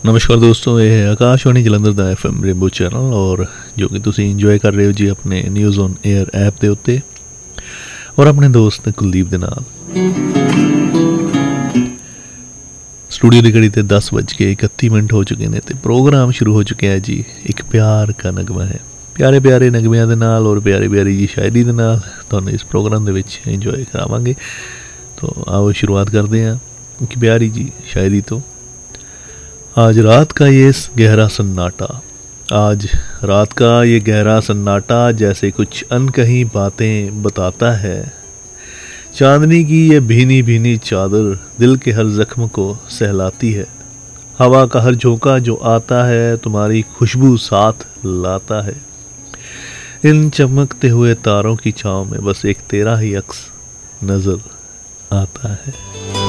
ਨਮਸਕਾਰ ਦੋਸਤੋ, ਇਹ ਹੈ ਆਕਾਸ਼ਵਾਣੀ ਜਲੰਧਰ ਦਾ FM ਰੇਨਬੋ ਚੈਨਲ ਔਰ ਜੋ ਕਿ ਤੁਸੀਂ ਇੰਜੋਏ ਕਰ ਰਹੇ ਹੋ ਜੀ ਆਪਣੇ ਨਿਊਜ਼ ਔਨ 에ਅਰ ਐਪ ਦੇ ਉੱਤੇ ਔਰ ਆਪਣੇ ਦੋਸਤ ਕੁਲਦੀਪ ਦੇ ਨਾਲ। स्टूडियो की घड़ी ते 10:31 हो चुके हैं तो प्रोग्राम शुरू हो चुके हैं जी। एक प्यार का नगमा है, प्यारे प्यारे नगमिया के नाल और प्यारी प्यारी जी शायरी के नाल तुहानूं इस प्रोग्राम के इंजॉय करावांगे। तो आओ शुरुआत करते हैं एक प्यारी जी शायरी तो। आज रात का ये गहरा सन्नाटा, आज रात का ये गहरा सन्नाटा जैसे कुछ अनकही बातें बताता है। चांदनी की ये भीनी भीनी चादर दिल के हर जख्म को सहलाती है। हवा का हर झोंका जो आता है तुम्हारी खुशबू साथ लाता है। इन चमकते हुए तारों की छाँव में बस एक तेरा ही अक्स नजर आता है।